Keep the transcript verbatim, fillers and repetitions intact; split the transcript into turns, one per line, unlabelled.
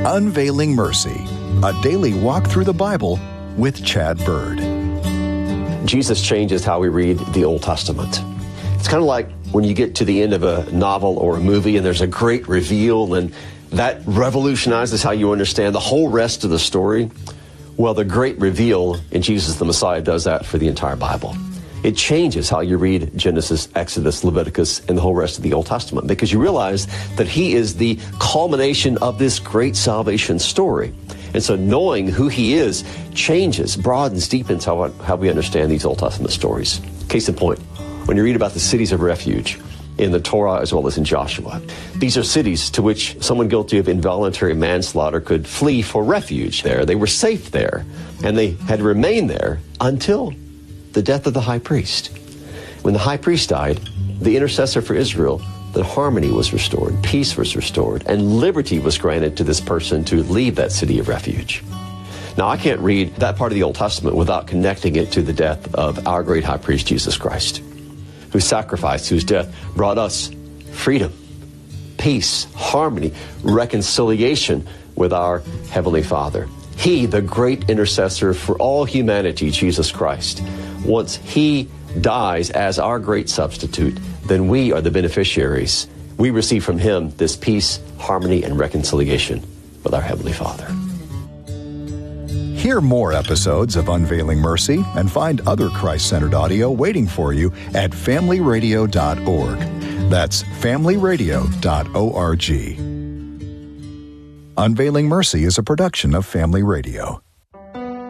Unveiling Mercy, a daily walk through the Bible with Chad Bird.
Jesus changes how we read the Old Testament. It's kind of like when you get to the end of a novel or a movie and there's a great reveal and that revolutionizes how you understand the whole rest of the story. Well, the great reveal in Jesus the Messiah does that for the entire Bible. It changes how you read Genesis, Exodus, Leviticus, and the whole rest of the Old Testament because you realize that he is the culmination of this great salvation story. And so knowing who he is changes, broadens, deepens how, how we understand these Old Testament stories. Case in point, when you read about the cities of refuge in the Torah as well as in Joshua, these are cities to which someone guilty of involuntary manslaughter could flee for refuge there. They were safe there, and they had remained there until the death of the high priest. When the high priest died, the intercessor for Israel, that harmony was restored, peace was restored, and liberty was granted to this person to leave that city of refuge. Now, I can't read that part of the Old Testament without connecting it to the death of our great high priest, Jesus Christ, whose sacrifice, whose death brought us freedom, peace, harmony, reconciliation with our Heavenly Father. He, the great intercessor for all humanity, Jesus Christ, once he dies as our great substitute, then we are the beneficiaries. We receive from him this peace, harmony, and reconciliation with our Heavenly Father.
Hear more episodes of Unveiling Mercy and find other Christ-centered audio waiting for you at family radio dot org. That's family radio dot org. Unveiling Mercy is a production of Family Radio.